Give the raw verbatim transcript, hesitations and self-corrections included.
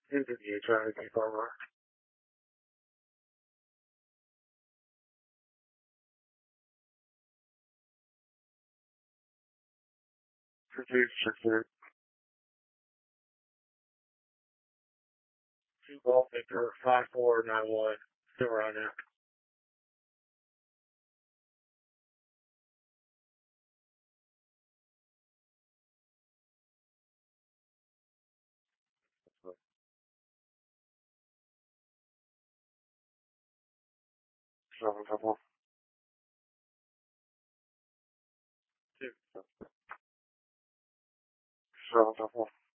Who did you try to take over? Produce your food. Two Golf Victor five four nine one. Still around now. Seven couple. Two. Seven couple.